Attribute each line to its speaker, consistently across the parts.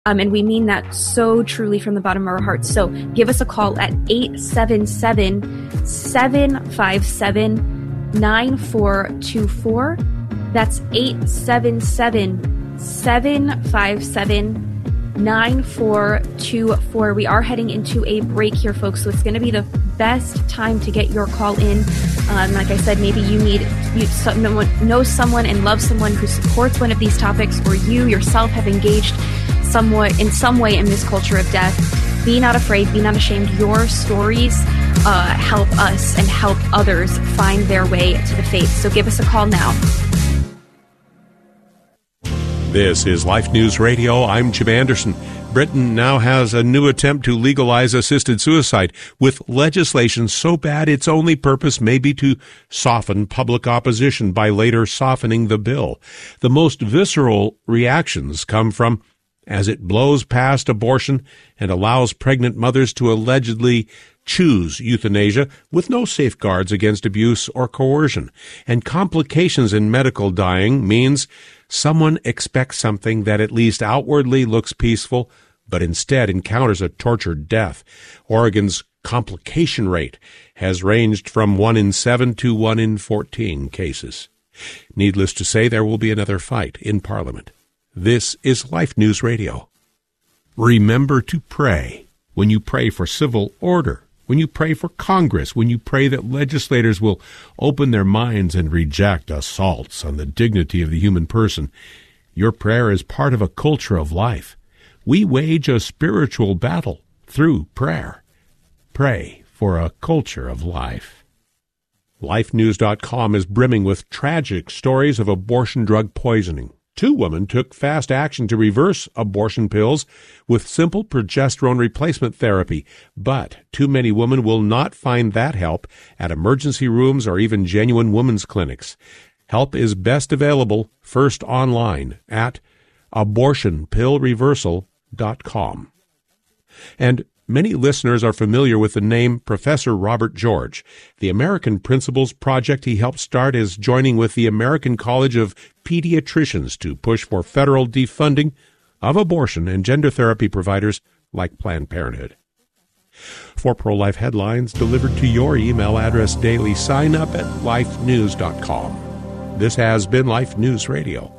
Speaker 1: And we mean that so truly from the bottom of our hearts. So give us a call at 877-757-9424. That's 877-757-9424. We are heading into a break here, folks, so it's going to be the best time to get your call in. Like I said, maybe you know someone and love someone who supports one of these topics, or you yourself have engaged in some way in this culture of death. Be not afraid, be not ashamed. Your stories help us and help others find their way to the faith. So give us a call now.
Speaker 2: This is Life News Radio. I'm Jim Anderson. Britain now has a new attempt to legalize assisted suicide, with legislation so bad its only purpose may be to soften public opposition by later softening the bill. The most visceral reactions come from as it blows past abortion and allows pregnant mothers to allegedly choose euthanasia with no safeguards against abuse or coercion. And complications in medical dying means someone expects something that at least outwardly looks peaceful, but instead encounters a tortured death. Oregon's complication rate has ranged from 1 in 7 to 1 in 14 cases. Needless to say, there will be another fight in Parliament. This is Life News Radio. Remember to pray. When you pray for civil order, when you pray for Congress, when you pray that legislators will open their minds and reject assaults on the dignity of the human person, your prayer is part of a culture of life. We wage a spiritual battle through prayer. Pray for a culture of life. LifeNews.com is brimming with tragic stories of abortion drug poisoning. 2 women took fast action to reverse abortion pills with simple progesterone replacement therapy, but too many women will not find that help at emergency rooms or even genuine women's clinics. Help is best available first online at abortionpillreversal.com. And many listeners are familiar with the name Professor Robert George. The American Principles Project he helped start is joining with the American College of Pediatricians to push for federal defunding of abortion and gender therapy providers like Planned Parenthood. For pro-life headlines delivered to your email address daily, sign up at lifenews.com. This has been Life News Radio.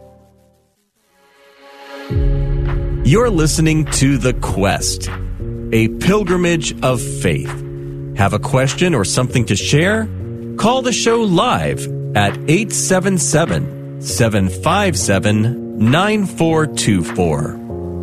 Speaker 3: You're listening to The Quest, a pilgrimage of faith. Have a question or something to share? Call the show live at 877-757-9424.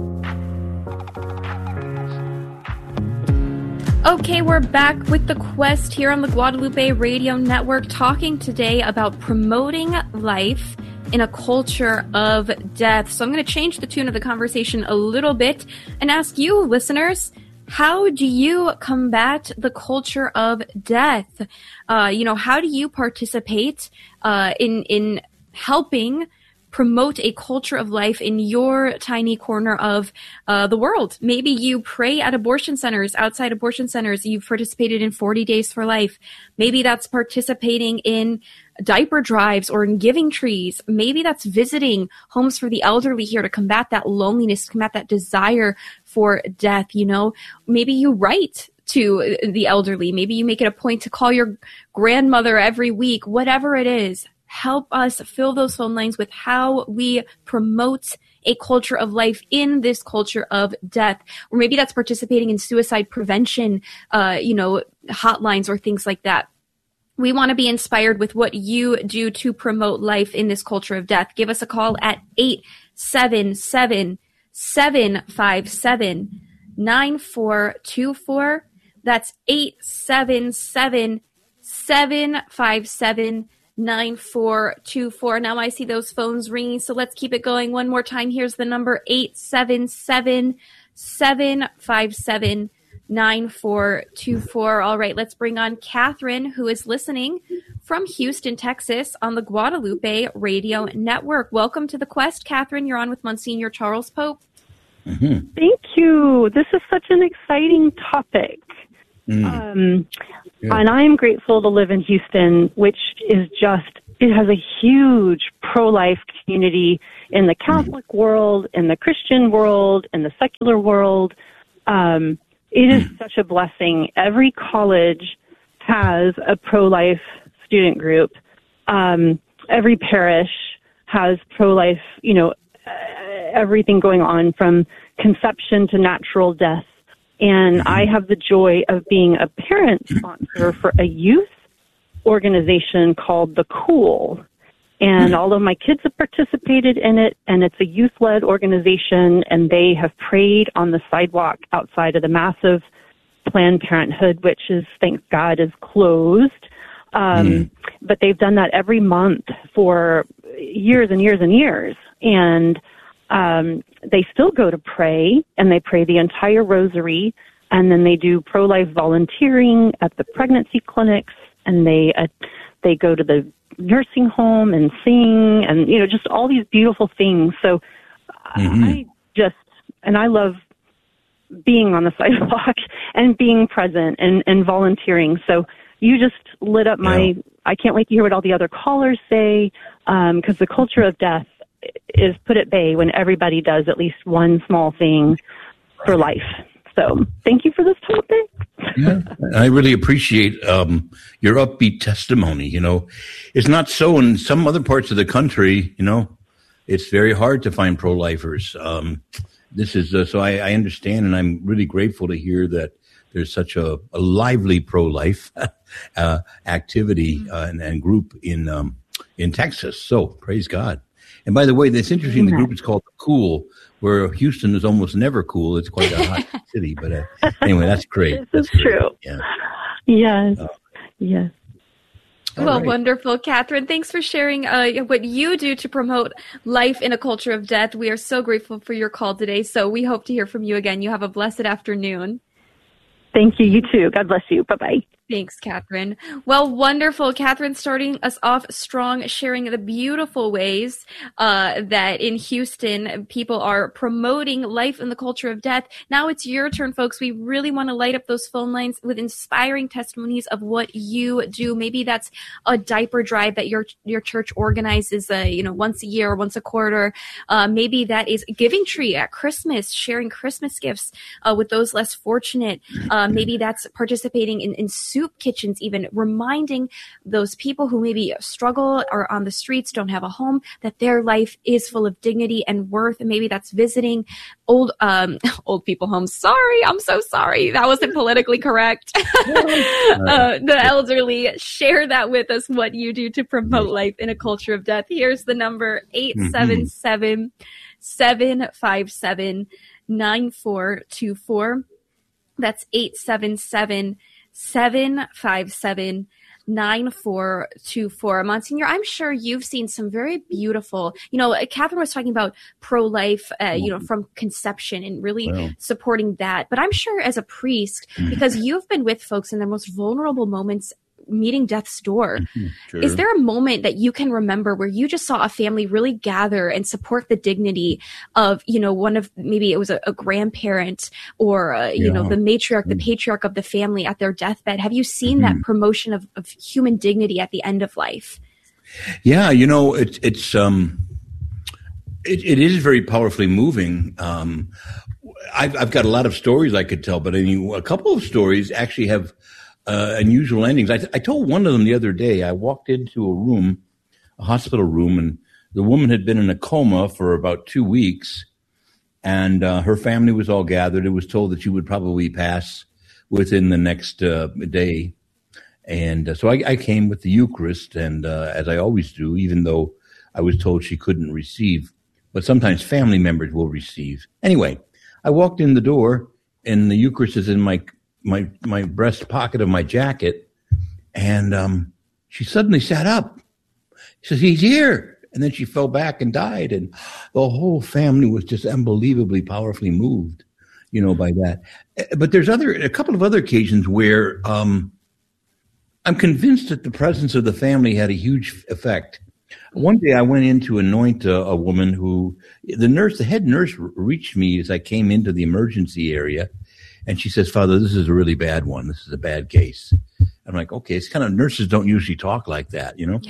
Speaker 1: Okay, we're back with The Quest here on the Guadalupe Radio Network, talking today about promoting life in a culture of death. So I'm going to change the tune of the conversation a little bit and ask you, listeners, how do you combat the culture of death? How do you participate in helping promote a culture of life in your tiny corner of the world? Maybe you pray at abortion centers, outside abortion centers. You've participated in 40 Days for Life. Maybe that's participating in diaper drives or in giving trees. Maybe that's visiting homes for the elderly here to combat that loneliness, combat that desire for death. Maybe you write to the elderly. Maybe you make it a point to call your grandmother every week. Whatever it is, help us fill those phone lines with how we promote a culture of life in this culture of death. Or maybe that's participating in suicide prevention, hotlines or things like that. We want to be inspired with what you do to promote life in this culture of death. Give us a call at 877-757-9424. That's 877-757-9424. Now I see those phones ringing, so let's keep it going. One more time. Here's the number, 877-757-9424. All right, let's bring on Catherine, who is listening from Houston, Texas on the Guadalupe Radio Network. Welcome to The Quest, Catherine. You're on with Monsignor Charles Pope.
Speaker 4: Mm-hmm. Thank you. This is such an exciting topic. And I am grateful to live in Houston, which is just it has a huge pro-life community in the Catholic world, in the Christian world, in the secular world. It is such a blessing. Every college has a pro-life student group. Every parish has pro-life, everything going on from conception to natural death. And I have the joy of being a parent sponsor for a youth organization called The Cool. And all of my kids have participated in it, and it's a youth-led organization, and they have prayed on the sidewalk outside of the massive Planned Parenthood, which is, thank God, is closed. But they've done that every month for years and years and years. And they still go to pray, and they pray the entire rosary, and then they do pro-life volunteering at the pregnancy clinics, and they go to the nursing home and sing, and just all these beautiful things. So I love being on the sidewalk and being present and volunteering. So you just lit up I can't wait to hear what all the other callers say, because the culture of death is put at bay when everybody does at least one small thing for life. So thank you for this topic.
Speaker 5: Yeah, I really appreciate your upbeat testimony. It's not so in some other parts of the country. It's very hard to find pro-lifers. This is so I understand, and I'm really grateful to hear that there's such a lively pro-life activity and group in Texas. So praise God. And by the way, that's interesting. The group is called The Cool, where Houston is almost never cool. It's quite a hot city. But anyway, that's great.
Speaker 4: This is true.
Speaker 5: Yeah.
Speaker 4: Yes. Yes.
Speaker 1: Well, wonderful, Catherine. Thanks for sharing what you do to promote life in a culture of death. We are so grateful for your call today. So we hope to hear from you again. You have a blessed afternoon.
Speaker 4: Thank you. You too. God bless you. Bye-bye.
Speaker 1: Thanks, Catherine. Well, wonderful. Catherine starting us off strong, sharing the beautiful ways that in Houston, people are promoting life in the culture of death. Now it's your turn, folks. We really want to light up those phone lines with inspiring testimonies of what you do. Maybe that's a diaper drive that your church organizes, once a year or once a quarter. Maybe that is Giving Tree at Christmas, sharing Christmas gifts with those less fortunate. Maybe that's participating in soup kitchens, even reminding those people who maybe struggle or on the streets, don't have a home, that their life is full of dignity and worth. And maybe that's visiting old people homes. Sorry, I'm so sorry. That wasn't politically correct. The elderly, share that with us, what you do to promote life in a culture of death. Here's the number, 877-757-9424. That's 877-757-9424. Monsignor, I'm sure you've seen some very beautiful, Catherine was talking about pro-life, from conception and really supporting that. But I'm sure as a priest, because you've been with folks in their most vulnerable moments, meeting death's door. Sure. Is there a moment that you can remember where you just saw a family really gather and support the dignity of, one of, maybe it was a grandparent or, the matriarch, the patriarch of the family at their deathbed? Have you seen that promotion of human dignity at the end of life?
Speaker 5: Yeah, it is very powerfully moving. I've got a lot of stories I could tell, but a couple of stories actually have unusual endings. I told one of them the other day. I walked into a hospital room, and the woman had been in a coma for about 2 weeks, and her family was all gathered. It was told that she would probably pass within the next day. And so I came with the Eucharist, and as I always do, even though I was told she couldn't receive, but sometimes family members will receive. Anyway, I walked in the door, and the Eucharist is in my breast pocket of my jacket, and she suddenly sat up. She says, "He's here." And then she fell back and died, and the whole family was just unbelievably powerfully moved, by that. But there's a couple of other occasions where I'm convinced that the presence of the family had a huge effect. One day I went in to anoint a woman who the head nurse reached me as I came into the emergency area. And she says, "Father, this is a really bad one. This is a bad case." I'm like, okay, it's kind of, nurses don't usually talk like that,
Speaker 1: Yeah.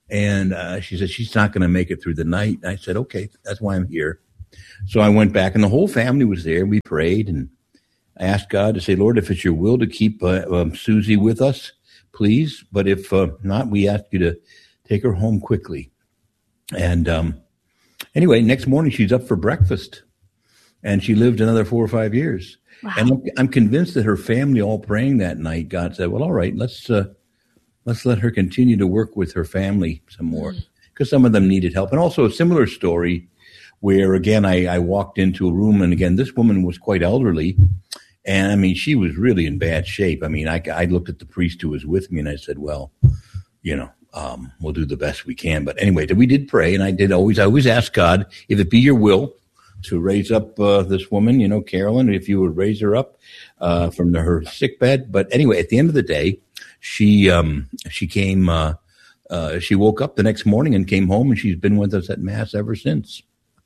Speaker 5: And she said, she's not going to make it through the night. And I said, okay, that's why I'm here. So I went back, and the whole family was there. We prayed, and I asked God to say, Lord, if it's your will to keep Susie with us, please. But if not, we ask you to take her home quickly. And anyway, next morning she's up for breakfast, and she lived another 4 or 5 years. Wow. And I'm convinced that her family, all praying that night, God said, well, all right, let's let her continue to work with her family some more, because some of them needed help. And also a similar story where, again, I walked into a room, and again, this woman was quite elderly. And I mean, she was really in bad shape. I mean, I looked at the priest who was with me, and I said, well, we'll do the best we can. But anyway, we did pray, and I always ask God, if it be your will to raise up this woman, Carolyn, if you would raise her up from her sick bed. But anyway, at the end of the day, she came, she woke up the next morning and came home, and she's been with us at Mass ever since.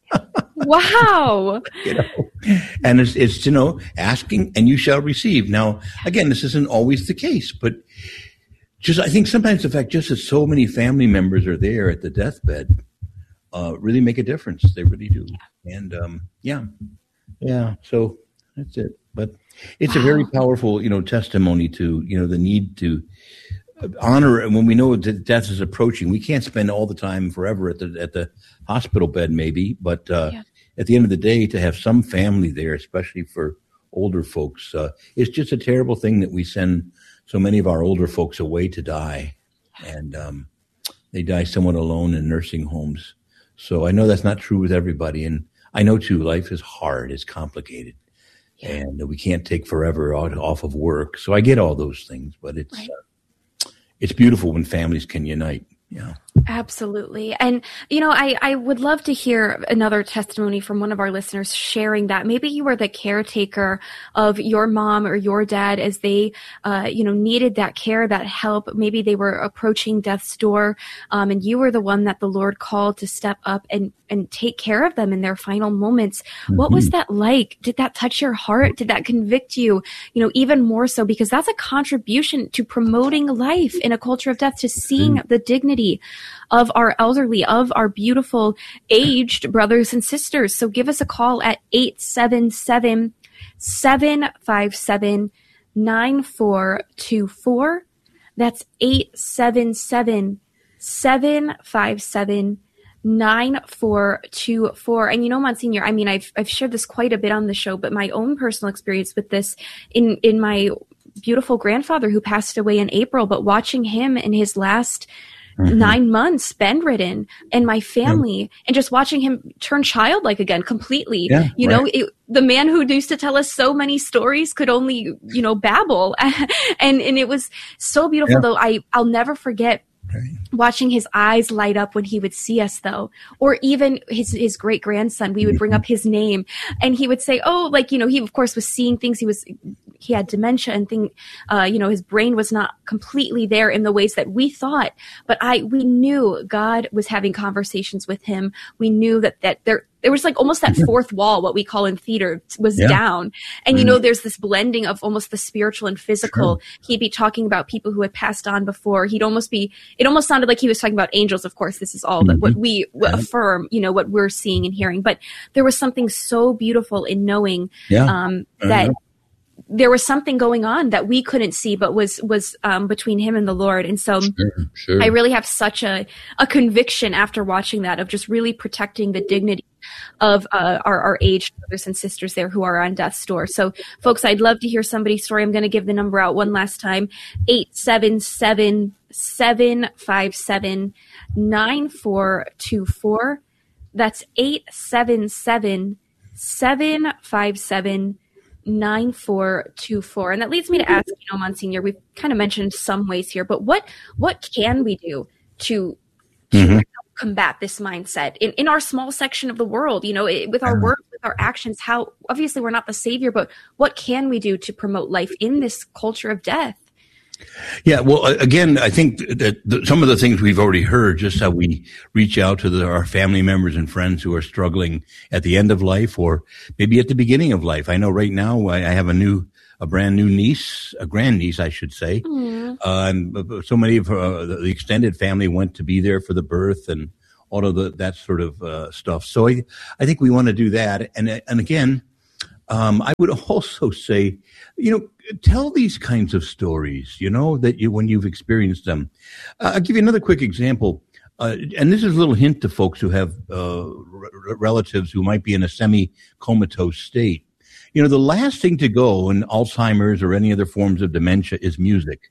Speaker 1: Wow.
Speaker 5: And it's asking and you shall receive. Now, again, this isn't always the case, but I think sometimes the fact just that so many family members are there at the deathbed really make a difference. They really do. And so that's it. But it's a very powerful, testimony to, the need to honor. And when we know that death is approaching, we can't spend all the time forever at the hospital bed, maybe. But at the end of the day, to have some family there, especially for older folks, it's just a terrible thing that we send so many of our older folks away to die, and they die somewhat alone in nursing homes. So I know that's not true with everybody, and I know too, life is hard, it's complicated, and we can't take forever off of work. So I get all those things, but it's beautiful when families can unite. Yeah.
Speaker 1: Absolutely. And, I would love to hear another testimony from one of our listeners sharing that. Maybe you were the caretaker of your mom or your dad as they, needed that care, that help. Maybe they were approaching death's door, and you were the one that the Lord called to step up and take care of them in their final moments. Mm-hmm. What was that like? Did that touch your heart? Did that convict you, even more so? Because that's a contribution to promoting life in a culture of death, to seeing the dignity of our elderly, of our beautiful aged brothers and sisters. So give us a call at 877-757-9424. That's 877-757-9424. And Monsignor, I mean, I've shared this quite a bit on the show, but my own personal experience with this in my beautiful grandfather who passed away in April, but watching him in his last 9 months bedridden, and my family, and just watching him turn childlike again completely. Yeah, the man who used to tell us so many stories could only, babble. and it was so beautiful, though. I'll never forget watching his eyes light up when he would see us, though, or even his great grandson. We would bring up his name, and he would say, "Oh, he of course was seeing things. He had dementia and his brain was not completely there in the ways that we thought. But we knew God was having conversations with him. We knew that there was almost that fourth wall, what we call in theater, was down. And, there's this blending of almost the spiritual and physical. Sure. He'd be talking about people who had passed on before. It almost sounded like he was talking about angels. Of course, this is all that what we affirm, what we're seeing and hearing. But there was something so beautiful in knowing that there was something going on that we couldn't see, but was between him and the Lord. And so I really have such a conviction after watching that of just really protecting the dignity of our aged brothers and sisters there who are on death's door. So folks, I'd love to hear somebody's story. I'm going to give the number out one last time, 877-757-9424. That's 877-757-9424. And that leads me to ask, Monsignor, we've kind of mentioned some ways here, but what can we do to combat this mindset in our small section of the world, with our work, with our actions? How, obviously we're not the savior, but what can we do to promote life in this culture of death?
Speaker 5: Yeah, well, again, I think that some of the things we've already heard, just how we reach out to our family members and friends who are struggling at the end of life or maybe at the beginning of life. I know right now I have a new a grandniece, I should say. And so many of the extended family went to be there for the birth and all of that sort of stuff. So I think we want to do that. And again, I would also say, tell these kinds of stories, when you've experienced them. I'll give you another quick example. And this is a little hint to folks who have relatives who might be in a semi-comatose state. The last thing to go in Alzheimer's or any other forms of dementia is music.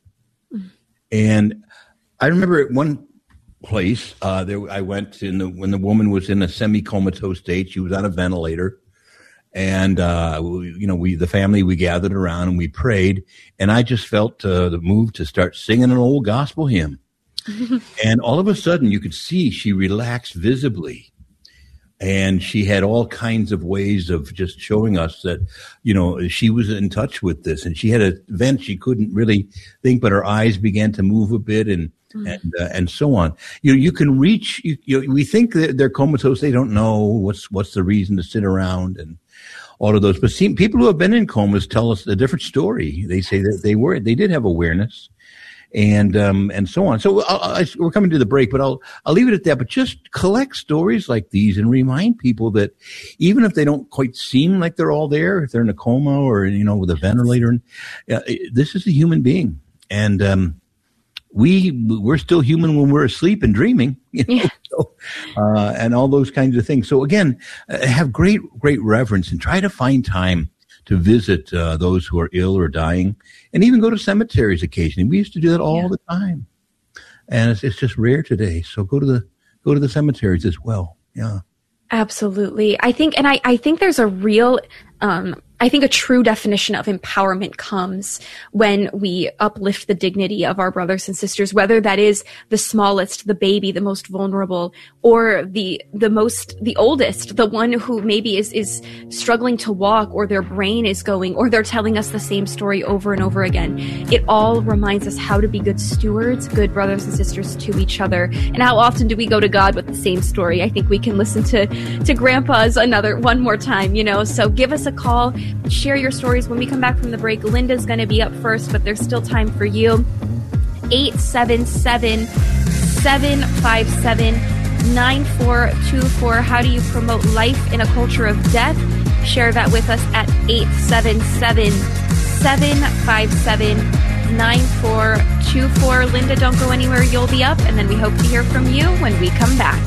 Speaker 5: And I remember at one place I went when the woman was in a semi-comatose state. She was on a ventilator. And, the family, we gathered around and we prayed. And I just felt the move to start singing an old gospel hymn. And all of a sudden, you could see she relaxed visibly. And she had all kinds of ways of just showing us that, she was in touch with this. And she had an event she couldn't really think, but her eyes began to move a bit and so on. You can reach, we think that they're comatose. They don't know what's the reason to sit around and all of those. But people who have been in comas tell us a different story. They say that they did have awareness. And so on. So we're coming to the break, but I'll leave it at that. But just collect stories like these and remind people that even if they don't quite seem like they're all there, if they're in a coma or with a ventilator, this is a human being, and we're still human when we're asleep and dreaming, and all those kinds of things. So again, have great reverence and try to find time to visit those who are ill or dying, and even go to cemeteries occasionally. We used to do that all the time, and it's just rare today. So go to the cemeteries as well. Yeah,
Speaker 1: absolutely. I think there's a real. I think a true definition of empowerment comes when we uplift the dignity of our brothers and sisters, whether that is the smallest, the baby, the most vulnerable, or the oldest, the one who maybe is struggling to walk, or their brain is going, or they're telling us the same story over and over again. It all reminds us how to be good stewards, good brothers and sisters to each other. And how often do we go to God with the same story? I think we can listen to Grandpa's one more time, so give us a call. Share your stories when we come back from the break. Linda's going to be up first, but there's still time for you. 877-757-9424. How do you promote life in a culture of death? Share that with us at 877-757-9424. Linda, don't go anywhere. You'll be up, and then we hope to hear from you when we come back.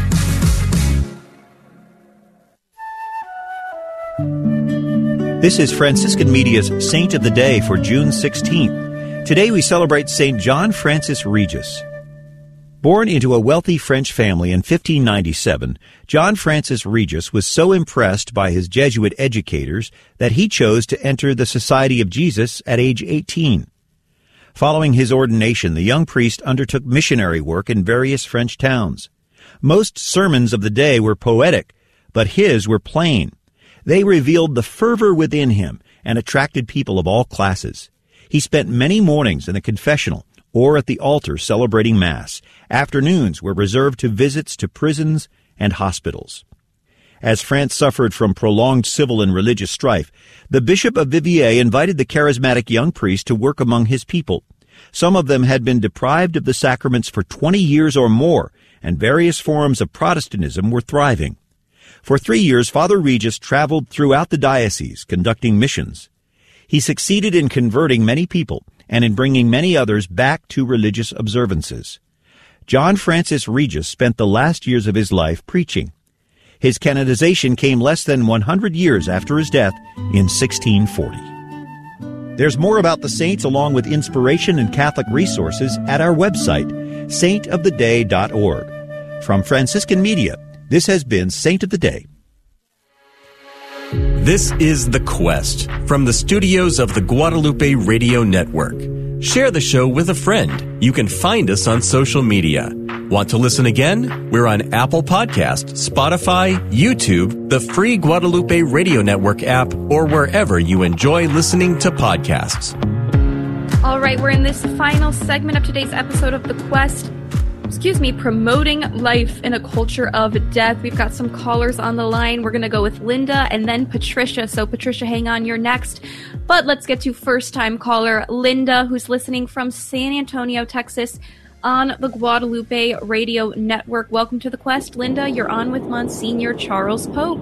Speaker 6: This is Franciscan Media's Saint of the Day for June 16th. Today we celebrate St. John Francis Regis. Born into a wealthy French family in 1597, John Francis Regis was so impressed by his Jesuit educators that he chose to enter the Society of Jesus at age 18. Following his ordination, the young priest undertook missionary work in various French towns. Most sermons of the day were poetic, but his were plain. They revealed the fervor within him and attracted people of all classes. He spent many mornings in the confessional or at the altar celebrating Mass. Afternoons were reserved to visits to prisons and hospitals. As France suffered from prolonged civil and religious strife, the Bishop of Viviers invited the charismatic young priest to work among his people. Some of them had been deprived of the sacraments for 20 years or more, and various forms of Protestantism were thriving. For 3 years, Father Regis traveled throughout the diocese, conducting missions. He succeeded in converting many people and in bringing many others back to religious observances. John Francis Regis spent the last years of his life preaching. His canonization came less than 100 years after his death in 1640. There's more about the saints along with inspiration and Catholic resources at our website, saintoftheday.org. From Franciscan Media, this has been Saint of the Day.
Speaker 3: This is The Quest from the studios of the Guadalupe Radio Network. Share the show with a friend. You can find us on social media. Want to listen again? We're on Apple Podcasts, Spotify, YouTube, the free Guadalupe Radio Network app, or wherever you enjoy listening to podcasts.
Speaker 1: All right, we're in this final segment of today's episode of The Quest. promoting life in a culture of death. We've got some callers on the line. We're going to go with Linda and then Patricia. So Patricia, hang on, you're next. But let's get to first-time caller Linda, who's listening from San Antonio, Texas, on the Guadalupe Radio Network. Welcome to the Quest. Linda, you're on with Monsignor Charles Pope.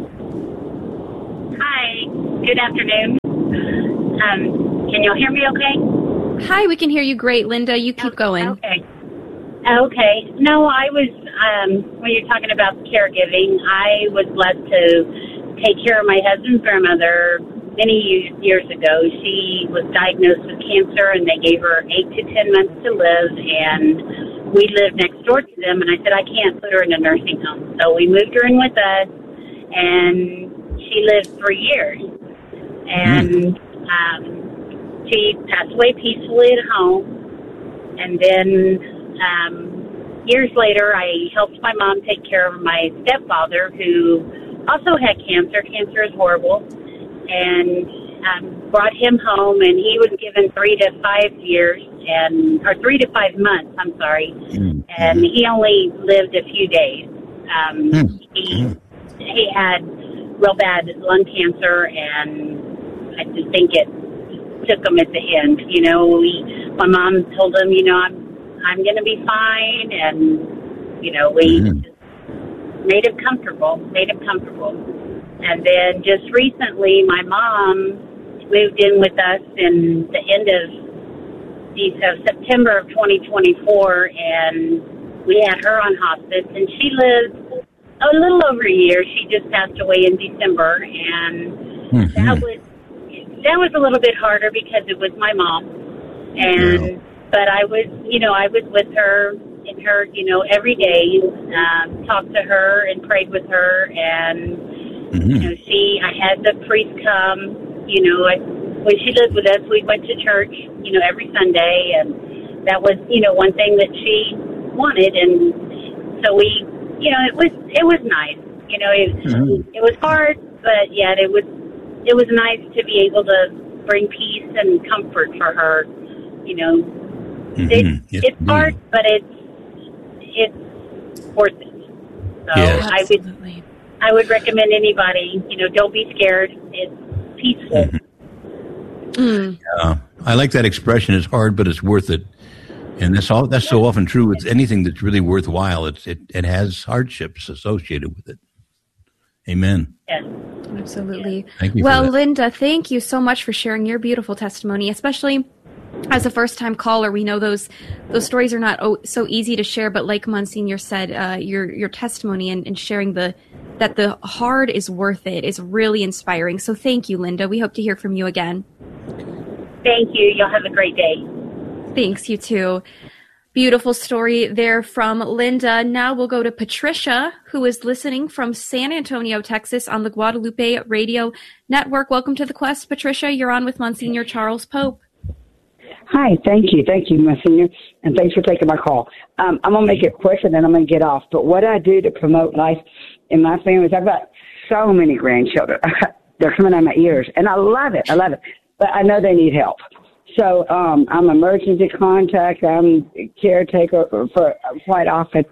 Speaker 7: Hi, good afternoon. Can y'all hear me okay?
Speaker 1: Hi, we can hear you great, Linda. You keep going.
Speaker 7: Okay. No, I was, when you're talking about caregiving, I was blessed to take care of my husband's grandmother many years ago. She was diagnosed with cancer, and they gave her 8 to 10 months to live, and we lived next door to them, and I said, I can't put her in a nursing home. So we moved her in with us, and she lived 3 years. And she passed away peacefully at home, and then years later, I helped my mom take care of my stepfather, who also had cancer. Cancer is horrible. And brought him home, and he was given 3 to 5 years, or 3 to 5 months, I'm sorry. And he only lived a few days. He had real bad lung cancer, and I just think it took him at the end. You know, my mom told him, you know, I'm going to be fine, and, you know, we just made him comfortable. And then just recently, my mom moved in with us in the end of September of 2024, and we had her on hospice, and she lived a little over a year. She just passed away in December, and that was a little bit harder because it was my mom, and but I was with her and her, you know, every day, talked to her and prayed with her, and you know, I had the priest come, you know, when she lived with us, we went to church, you know, every Sunday, and that was, you know, one thing that she wanted, and so we, you know, it was nice, you know, it was hard, but yet it was nice to be able to bring peace and comfort for her, you know. It's hard, but it's worth it. So I would recommend anybody, you know, don't be scared. It's peaceful.
Speaker 5: I like that expression. It's hard, but it's worth it. And that's so often true with anything that's really worthwhile. It has hardships associated with it. Amen.
Speaker 7: Yes.
Speaker 1: Absolutely.
Speaker 5: Thank you.
Speaker 1: Well, Linda, thank you so much for sharing your beautiful testimony, especially as a first-time caller. We know those stories are not so easy to share, but like Monsignor said, your testimony and sharing that the hard is worth it is really inspiring. So thank you, Linda. We hope to hear from you again.
Speaker 7: Thank you. You'll have a great day.
Speaker 1: Thanks, you too. Beautiful story there from Linda. Now we'll go to Patricia, who is listening from San Antonio, Texas on the Guadalupe Radio Network. Welcome to the Quest, Patricia. You're on with Monsignor Charles Pope.
Speaker 8: Hi, thank you, Monsignor, and thanks for taking my call. I'm going to make it quick, and then I'm going to get off. But what I do to promote life in my family is I've got so many grandchildren. They're coming out of my ears, and I love it. But I know they need help. So I'm emergency contact. I'm caretaker for quite often.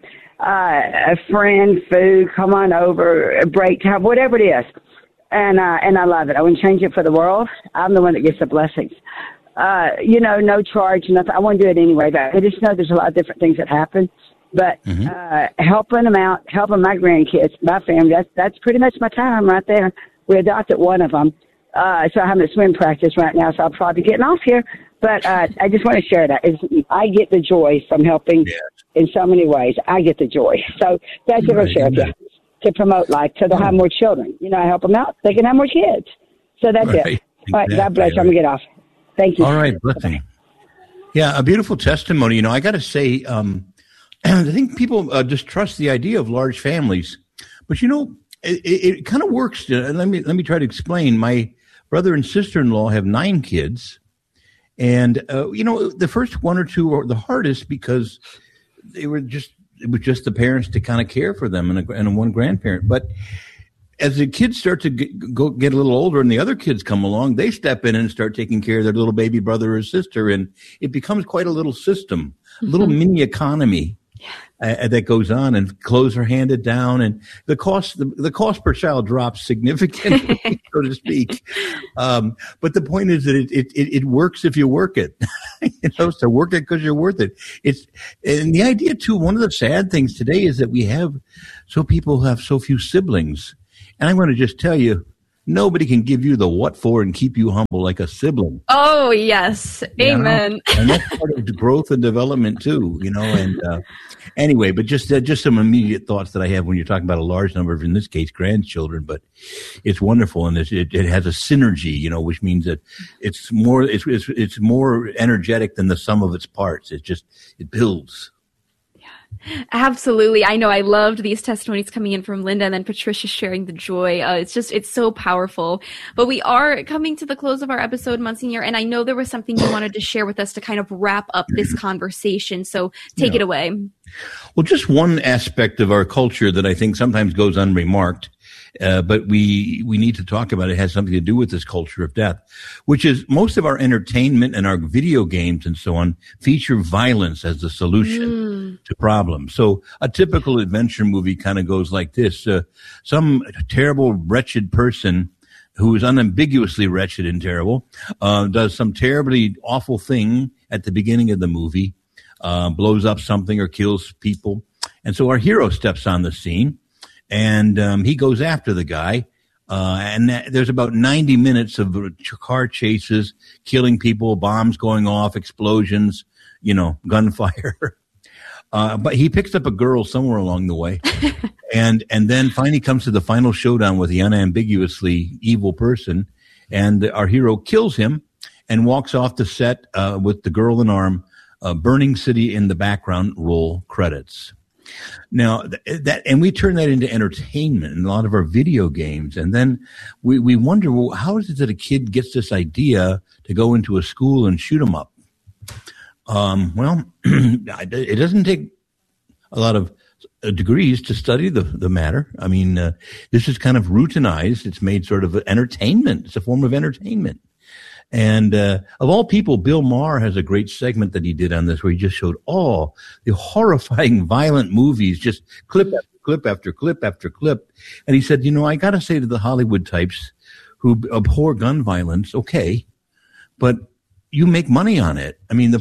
Speaker 8: A friend, food, come on over, break time, whatever it is. And I love it. I wouldn't change it for the world. I'm the one that gets the blessings. You know, no charge, nothing. I want to do it anyway, but I just know there's a lot of different things that happen. But helping them out, helping my grandkids, my family, that's pretty much my time right there. We adopted one of them. So I'm having a swim practice right now, so I'll probably be getting off here. But I just want to share that. I get the joy from helping in so many ways. I get the joy. So that's what I'll share with you, to promote life, so they'll have more children. You know, I help them out. They can have more kids. So that's it. All right, God bless you. I'm going to get off. Thank you.
Speaker 5: All right, blessing. Yeah, a beautiful testimony. You know, I got to say, I think people distrust the idea of large families. But, you know, it kind of works. Let me try to explain. My brother and sister-in-law have 9 kids. And, you know, the first 1 or 2 are the hardest because it was just the parents to kind of care for them and one grandparent. But as the kids start to get a little older and the other kids come along, they step in and start taking care of their little baby brother or sister. And it becomes quite a little system, a little mini economy. that goes on, and clothes are handed down, and the cost per child drops significantly, so to speak. But the point is that it works if you work it. So work it because you're worth it. And the idea too, one of the sad things today is that people have so few siblings. And I'm going to just tell you, nobody can give you the what for and keep you humble like a sibling.
Speaker 1: Oh, yes. Amen.
Speaker 5: And that's part of growth and development too, and anyway, but just some immediate thoughts that I have when you're talking about a large number of, in this case, grandchildren, but it's wonderful. And it has a synergy, which means that it's more energetic than the sum of its parts. It builds.
Speaker 1: Absolutely. I know. I loved these testimonies coming in from Linda and then Patricia sharing the joy. It's so powerful. But we are coming to the close of our episode, Monsignor, and I know there was something you wanted to share with us to kind of wrap up this conversation. So take it away.
Speaker 5: Well, just one aspect of our culture that I think sometimes goes unremarked, but we need to talk about it, has something to do with this culture of death, which is most of our entertainment and our video games and so on feature violence as the solution to problems. So a typical adventure movie kind of goes like this. Some terrible, wretched person who is unambiguously wretched and terrible does some terribly awful thing at the beginning of the movie, blows up something or kills people. And so our hero steps on the scene. And he goes after the guy, and there's about 90 minutes of car chases, killing people, bombs going off, explosions, gunfire. But he picks up a girl somewhere along the way, and then finally comes to the final showdown with the unambiguously evil person, and our hero kills him and walks off the set with the girl in arm, burning city in the background, roll credits. Now and we turn that into entertainment in a lot of our video games. And then we wonder, well, how is it that a kid gets this idea to go into a school and shoot them up? Well, it doesn't take a lot of degrees to study the matter. I mean, this is kind of routinized. It's made sort of entertainment. It's a form of entertainment. And of all people, Bill Maher has a great segment that he did on this where he just showed all the horrifying, violent movies, just clip after clip after clip after clip. And he said, I got to say to the Hollywood types who abhor gun violence, okay, but you make money on it. I mean,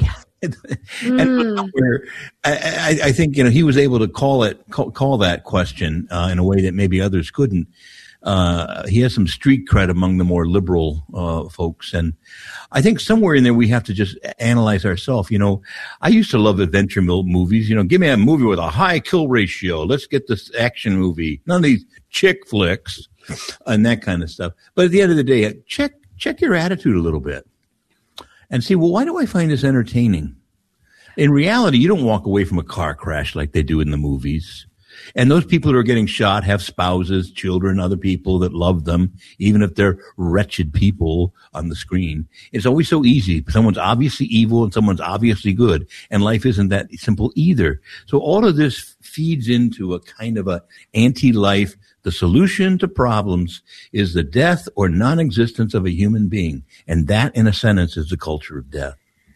Speaker 5: I think, he was able to call that question in a way that maybe others couldn't. He has some street cred among the more liberal folks. And I think somewhere in there we have to just analyze ourselves. I used to love adventure movies. Give me a movie with a high kill ratio. Let's get this action movie. None of these chick flicks and that kind of stuff. But at the end of the day, check your attitude a little bit and see, well, why do I find this entertaining? In reality, you don't walk away from a car crash like they do in the movies. And those people who are getting shot have spouses, children, other people that love them, even if they're wretched people on the screen. It's always so easy. Someone's obviously evil and someone's obviously good. And life isn't that simple either. So all of this feeds into a kind of a anti-life. The solution to problems is the death or non-existence of a human being. And that, in a sentence, is the culture of death.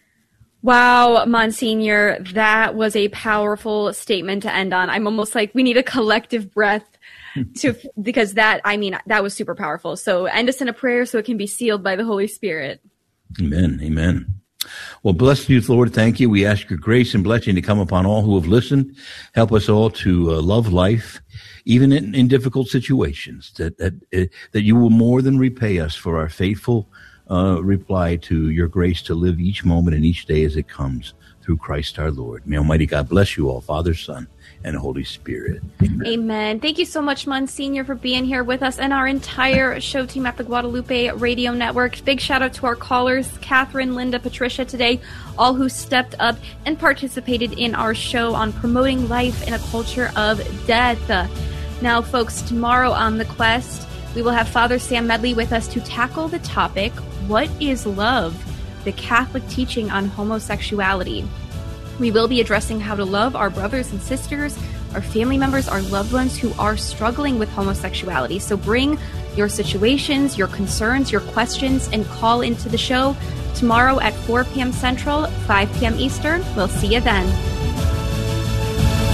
Speaker 1: Wow, Monsignor, that was a powerful statement to end on. I'm almost like we need a collective breath because that was super powerful. So end us in a prayer so it can be sealed by the Holy Spirit.
Speaker 5: Amen. Amen. Well, bless you, Lord. Thank you. We ask your grace and blessing to come upon all who have listened. Help us all to love life, even in difficult situations, that you will more than repay us for our faithful reply to your grace to live each moment and each day as it comes through Christ our Lord. May Almighty God bless you all, Father, Son, and Holy Spirit. Amen.
Speaker 1: Amen. Thank you so much, Monsignor, for being here with us and our entire show team at the Guadalupe Radio Network. Big shout out to our callers, Catherine, Linda, Patricia today, all who stepped up and participated in our show on promoting life in a culture of death. Now, folks, tomorrow on The Quest, we will have Father Sam Medley with us to tackle the topic, what is love? The Catholic teaching on homosexuality. We will be addressing how to love our brothers and sisters, our family members, our loved ones who are struggling with homosexuality. So bring your situations, your concerns, your questions, and call into the show tomorrow at 4 p.m. Central, 5 p.m. Eastern. We'll see you then.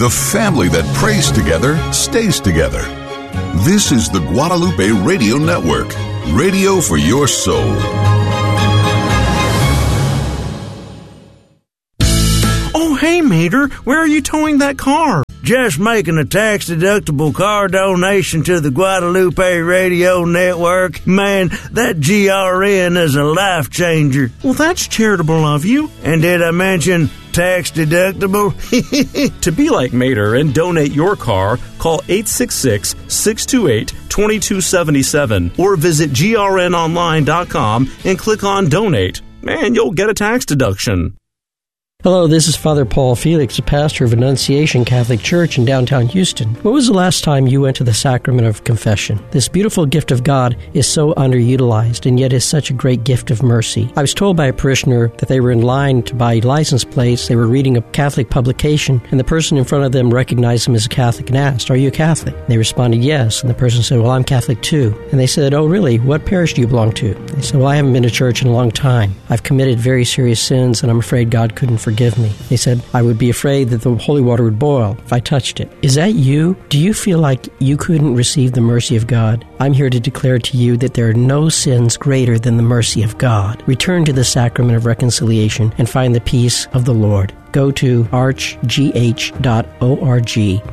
Speaker 9: The family that prays together stays together. This is the Guadalupe Radio Network. Radio for your soul.
Speaker 10: Oh, hey, Mater, where are you towing that car?
Speaker 11: Just making a tax-deductible car donation to the Guadalupe Radio Network. Man, that GRN is a life changer.
Speaker 10: Well, that's charitable of you.
Speaker 11: And did I mention tax-deductible?
Speaker 10: To be like Mater and donate your car, call 866-628-2277 or visit grnonline.com and click on Donate. Man, you'll get a tax deduction.
Speaker 12: Hello, this is Father Paul Felix, a pastor of Annunciation Catholic Church in downtown Houston. When was the last time you went to the sacrament of confession? This beautiful gift of God is so underutilized and yet is such a great gift of mercy. I was told by a parishioner that they were in line to buy license plates, they were reading a Catholic publication, and the person in front of them recognized them as a Catholic and asked, "Are you a Catholic?" They responded, "Yes," and the person said, "Well, I'm Catholic too." And they said, "Oh, really? What parish do you belong to?" They said, "Well, I haven't been to church in a long time. I've committed very serious sins and I'm afraid God couldn't forgive me." They said, "I would be afraid that the holy water would boil if I touched it." Is that you? Do you feel like you couldn't receive the mercy of God? I'm here to declare to you that there are no sins greater than the mercy of God. Return to the sacrament of reconciliation and find the peace of the Lord. Go to archgh.org,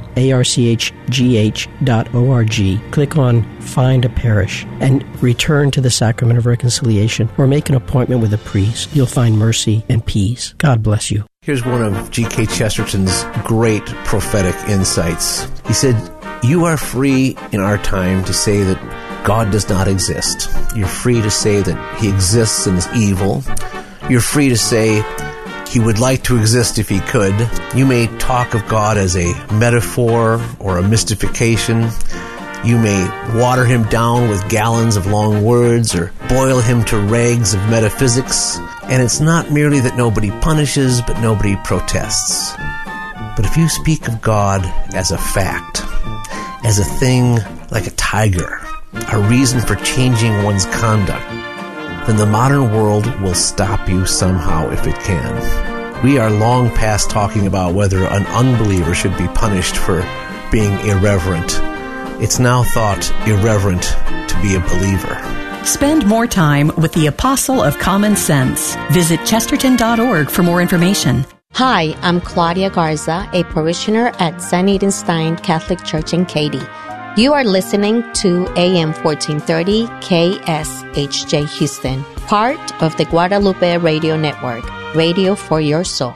Speaker 12: archgh.org. Click on Find a Parish and return to the sacrament of reconciliation or make an appointment with a priest. You'll find mercy and peace. God bless you.
Speaker 13: Here's one of G.K. Chesterton's great prophetic insights. He said, "You are free in our time to say that God does not exist. You're free to say that He exists and is evil. You're free to say He would like to exist if He could. You may talk of God as a metaphor or a mystification. You may water Him down with gallons of long words or boil Him to rags of metaphysics. And it's not merely that nobody punishes, but nobody protests. But if you speak of God as a fact, as a thing like a tiger, a reason for changing one's conduct, then the modern world will stop you somehow if it can. We are long past talking about whether an unbeliever should be punished for being irreverent. It's now thought irreverent to be a believer.
Speaker 14: Spend more time with the Apostle of Common Sense. Visit chesterton.org for more information.
Speaker 15: Hi, I'm Claudia Garza, a parishioner at St. Edenstein Catholic Church in Katy. You are listening to AM 1430 KSHJ Houston, part of the Guadalupe Radio Network, radio for your soul.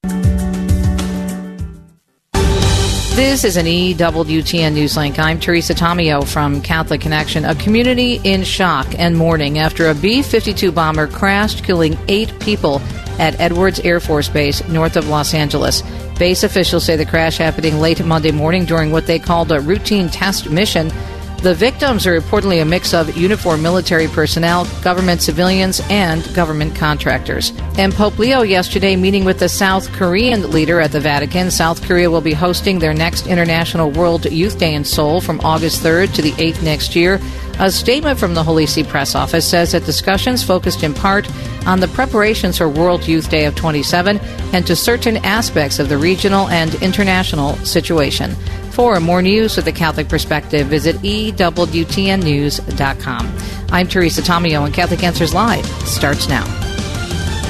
Speaker 16: This is an EWTN Newslink. I'm Teresa Tomeo from Catholic Connection. A community in shock and mourning after a B-52 bomber crashed, killing 8 people at Edwards Air Force Base north of Los Angeles. Base officials say the crash happening late Monday morning during what they called a routine test mission. The victims are reportedly a mix of uniformed military personnel, government civilians, and government contractors. And Pope Leo yesterday meeting with the South Korean leader at the Vatican. South Korea will be hosting their next International World Youth Day in Seoul from August 3rd to the 8th next year. A statement from the Holy See Press Office says that discussions focused in part on the preparations for World Youth Day of 27 and to certain aspects of the regional and international situation. For more news with the Catholic perspective, visit EWTNnews.com. I'm Teresa Tomeo, and Catholic Answers Live starts now.